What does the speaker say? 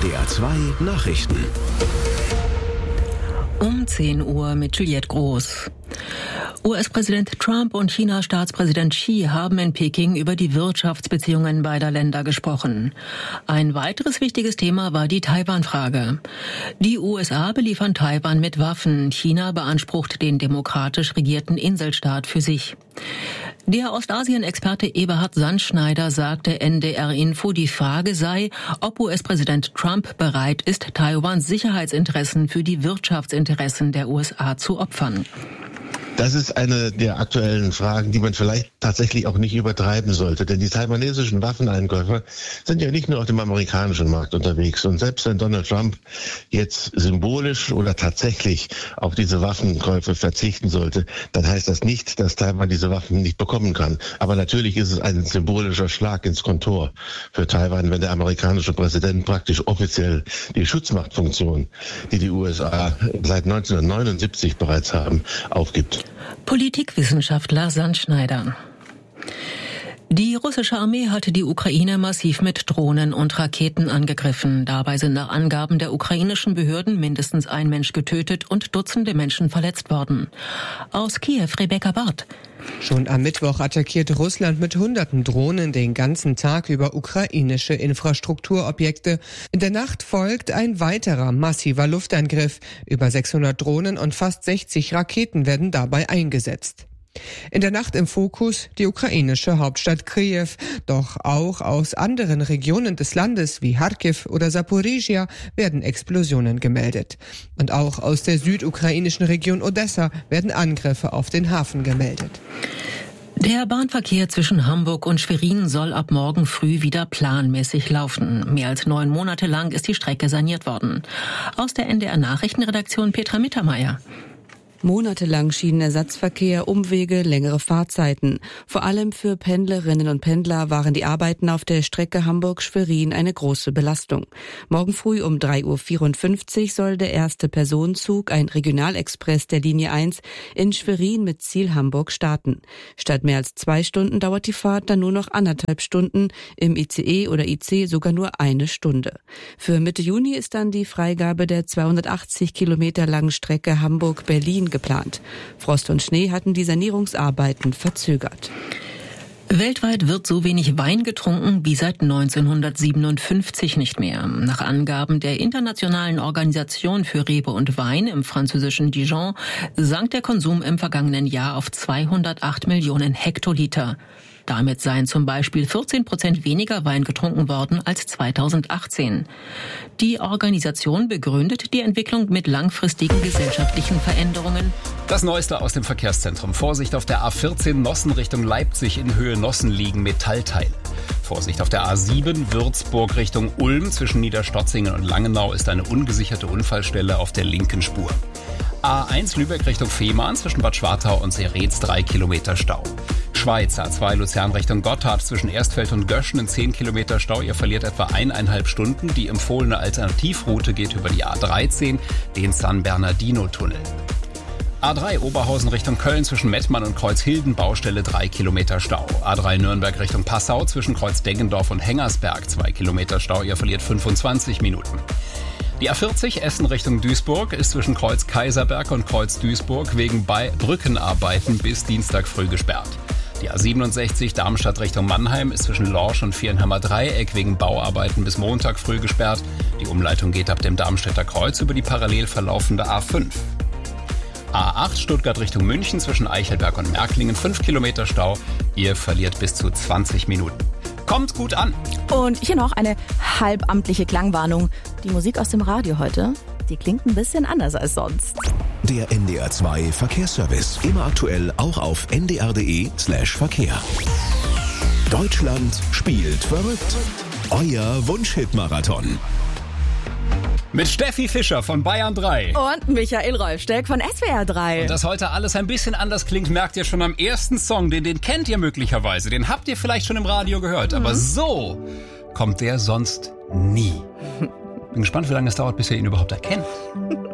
NDR 2 Nachrichten. Um 10 Uhr mit Juliette Groß. US-Präsident Trump und China-Staatspräsident Xi haben in Peking über die Wirtschaftsbeziehungen beider Länder gesprochen. Ein weiteres wichtiges Thema war die Taiwan-Frage. Die USA beliefern Taiwan mit Waffen. China beansprucht den demokratisch regierten Inselstaat für sich. Der Ostasien-Experte Eberhard Sandschneider sagte NDR Info, die Frage sei, ob US-Präsident Trump bereit ist, Taiwans Sicherheitsinteressen für die Wirtschaftsinteressen der USA zu opfern. Das ist eine der aktuellen Fragen, die man vielleicht tatsächlich auch nicht übertreiben sollte. Denn die taiwanesischen Waffeneinkäufer sind ja nicht nur auf dem amerikanischen Markt unterwegs. Und selbst wenn Donald Trump jetzt symbolisch oder tatsächlich auf diese Waffenkäufe verzichten sollte, dann heißt das nicht, dass Taiwan diese Waffen nicht bekommen kann. Aber natürlich ist es ein symbolischer Schlag ins Kontor für Taiwan, wenn der amerikanische Präsident praktisch offiziell die Schutzmachtfunktion, die die USA seit 1979 bereits haben, aufgibt. Politikwissenschaftler Sandschneider. Die russische Armee hatte die Ukraine massiv mit Drohnen und Raketen angegriffen. Dabei sind nach Angaben der ukrainischen Behörden mindestens ein Mensch getötet und Dutzende Menschen verletzt worden. Aus Kiew, Rebecca Barth. Schon am Mittwoch attackierte Russland mit Hunderten Drohnen den ganzen Tag über ukrainische Infrastrukturobjekte. In der Nacht folgt ein weiterer massiver Luftangriff. Über 600 Drohnen und fast 60 Raketen werden dabei eingesetzt. In der Nacht im Fokus die ukrainische Hauptstadt Kiew. Doch auch aus anderen Regionen des Landes wie Charkiw oder Saporizhia werden Explosionen gemeldet. Und auch aus der südukrainischen Region Odessa werden Angriffe auf den Hafen gemeldet. Der Bahnverkehr zwischen Hamburg und Schwerin soll ab morgen früh wieder planmäßig laufen. Mehr als 9 Monate lang ist die Strecke saniert worden. Aus der NDR Nachrichtenredaktion Petra Mittermeier. Monatelang Schienenersatzverkehr, Umwege, längere Fahrzeiten. Vor allem für Pendlerinnen und Pendler waren die Arbeiten auf der Strecke Hamburg-Schwerin eine große Belastung. Morgen früh um 3:54 Uhr soll der erste Personenzug, ein Regionalexpress der Linie 1, in Schwerin mit Ziel Hamburg starten. Statt mehr als 2 Stunden dauert die Fahrt dann nur noch 1,5 Stunden, im ICE oder IC sogar nur 1 Stunde. Für Mitte Juni ist dann die Freigabe der 280 Kilometer langen Strecke Hamburg-Berlin geplant. Frost und Schnee hatten die Sanierungsarbeiten verzögert. Weltweit wird so wenig Wein getrunken wie seit 1957 nicht mehr. Nach Angaben der Internationalen Organisation für Rebe und Wein im französischen Dijon sank der Konsum im vergangenen Jahr auf 208 Millionen Hektoliter. Damit seien zum Beispiel 14% weniger Wein getrunken worden als 2018. Die Organisation begründet die Entwicklung mit langfristigen gesellschaftlichen Veränderungen. Das Neueste aus dem Verkehrszentrum. Vorsicht auf der A14 Nossen Richtung Leipzig, in Höhe Nossen liegen Metallteile. Vorsicht auf der A7 Würzburg Richtung Ulm. Zwischen Niederstotzingen und Langenau ist eine ungesicherte Unfallstelle auf der linken Spur. A1 Lübeck Richtung Fehmarn, zwischen Bad Schwartau und Seretz 3 Kilometer Stau. Schweiz, A2 Luzern Richtung Gotthard, zwischen Erstfeld und Göschen in 10 Kilometer Stau. Ihr verliert etwa 1,5 Stunden. Die empfohlene Alternativroute geht über die A13, den San Bernardino-Tunnel. A3 Oberhausen Richtung Köln, zwischen Mettmann und Kreuzhilden, Baustelle 3 Kilometer Stau. A3 Nürnberg Richtung Passau, zwischen Kreuz-Deggendorf und Hengersberg 2 Kilometer Stau. Ihr verliert 25 Minuten. Die A40 Essen Richtung Duisburg ist zwischen Kreuz Kaiserberg und Kreuz Duisburg wegen Brückenarbeiten bis Dienstag früh gesperrt. Die A67 Darmstadt Richtung Mannheim ist zwischen Lorsch und Vierenheimer Dreieck wegen Bauarbeiten bis Montag früh gesperrt. Die Umleitung geht ab dem Darmstädter Kreuz über die parallel verlaufende A5. A8 Stuttgart Richtung München zwischen Eichelberg und Märklingen 5 Kilometer Stau. Ihr verliert bis zu 20 Minuten. Kommt gut an! Und hier noch eine halbamtliche Klangwarnung. Die Musik aus dem Radio heute, die klingt ein bisschen anders als sonst. Der NDR 2 Verkehrsservice. Immer aktuell auch auf ndr.de/Verkehr. Deutschland spielt verrückt. Euer Wunschhit-Marathon. Mit Steffi Fischer von Bayern 3. Und Michael Rolfsteck von SWR 3. Und dass heute alles ein bisschen anders klingt, merkt ihr schon am ersten Song. Den kennt ihr möglicherweise. Den habt ihr vielleicht schon im Radio gehört. Aber so kommt der sonst nie. Bin gespannt, wie lange es dauert, bis ihr ihn überhaupt erkennt.